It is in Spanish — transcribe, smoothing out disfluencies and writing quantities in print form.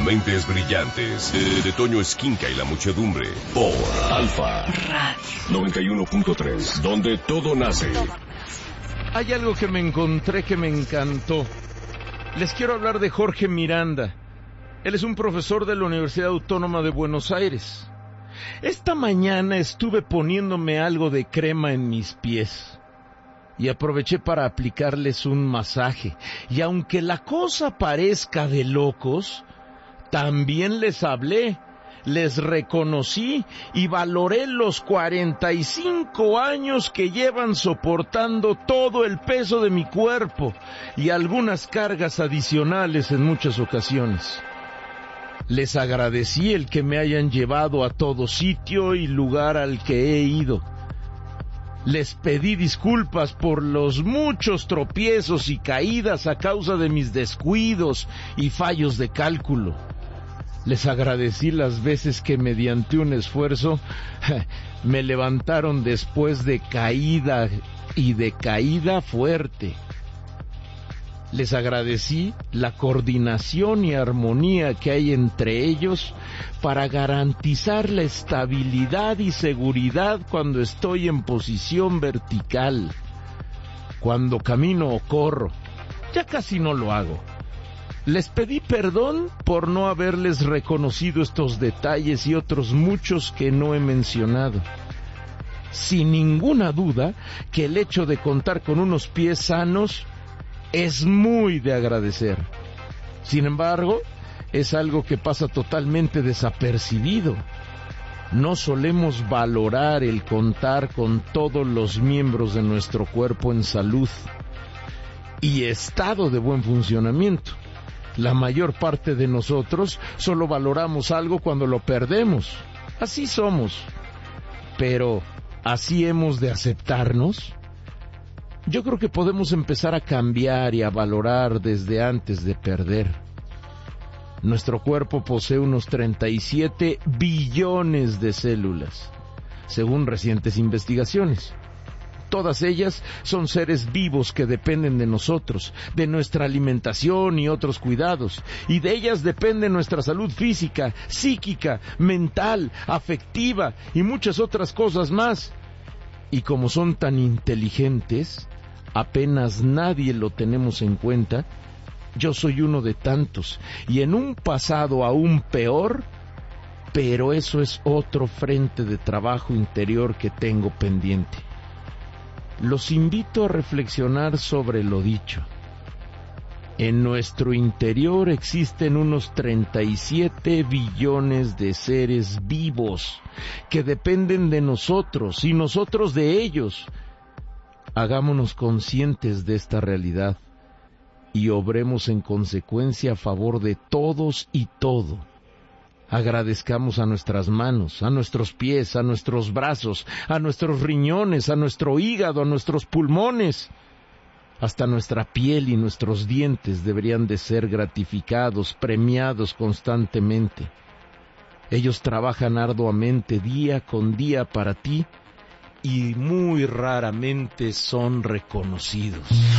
Mentes brillantes de Toño Esquinca y la muchedumbre por Alfa Radio 91.3, donde todo nace. Hay algo que me encontré que me encantó. Les quiero hablar de Jorge Miranda. Él es un profesor de la Universidad Autónoma de Buenos Aires. Esta mañana estuve poniéndome algo de crema en mis pies y aproveché para aplicarles un masaje. Y aunque la cosa parezca de locos, también les hablé, les reconocí y valoré los 45 años que llevan soportando todo el peso de mi cuerpo y algunas cargas adicionales en muchas ocasiones. Les agradecí el que me hayan llevado a todo sitio y lugar al que he ido. Les pedí disculpas por los muchos tropiezos y caídas a causa de mis descuidos y fallos de cálculo. Les agradecí las veces que mediante un esfuerzo me levantaron después de caída y de caída fuerte. Les agradecí la coordinación y armonía que hay entre ellos para garantizar la estabilidad y seguridad cuando estoy en posición vertical. Cuando camino o corro, ya casi no lo hago. Les pedí perdón por no haberles reconocido estos detalles y otros muchos que no he mencionado. Sin ninguna duda que el hecho de contar con unos pies sanos es muy de agradecer. Sin embargo, es algo que pasa totalmente desapercibido. No solemos valorar el contar con todos los miembros de nuestro cuerpo en salud y estado de buen funcionamiento. La mayor parte de nosotros solo valoramos algo cuando lo perdemos. Así somos. Pero, ¿así hemos de aceptarnos? Yo creo que podemos empezar a cambiar y a valorar desde antes de perder. Nuestro cuerpo posee unos 37 billones de células, según recientes investigaciones. Todas ellas son seres vivos que dependen de nosotros, de nuestra alimentación y otros cuidados, y de ellas depende nuestra salud física, psíquica, mental, afectiva y muchas otras cosas más. Y como son tan inteligentes, apenas nadie lo tenemos en cuenta. Yo soy uno de tantos, y en un pasado aún peor, pero eso es otro frente de trabajo interior que tengo pendiente. Los invito a reflexionar sobre lo dicho. En nuestro interior existen unos 37 billones de seres vivos que dependen de nosotros y nosotros de ellos. Hagámonos conscientes de esta realidad y obremos en consecuencia a favor de todos y todo. Agradezcamos a nuestras manos, a nuestros pies, a nuestros brazos, a nuestros riñones, a nuestro hígado, a nuestros pulmones. Hasta nuestra piel y nuestros dientes deberían de ser gratificados, premiados constantemente. Ellos trabajan arduamente día con día para ti y muy raramente son reconocidos.